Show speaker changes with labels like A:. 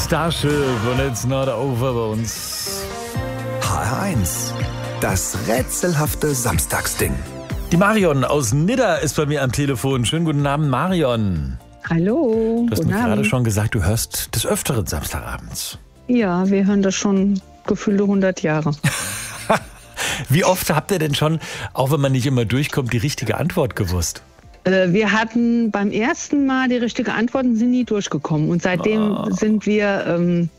A: Starship und It's Not Over bei uns.
B: HR1, das rätselhafte Samstagsding.
A: Die Marion aus Nidda ist bei mir am Telefon. Schönen guten Abend, Marion.
C: Hallo.
A: Du hast mir
C: guten
A: gerade
C: Abend.
A: schon gesagt, du hörst des Öfteren Samstagabends.
C: Ja, wir hören das schon gefühlte 100 Jahre.
A: Wie oft habt ihr denn schon, auch wenn man nicht immer durchkommt, die richtige Antwort gewusst?
C: Wir hatten beim ersten Mal die richtige Antwort und sind nie durchgekommen. Und seitdem sind wir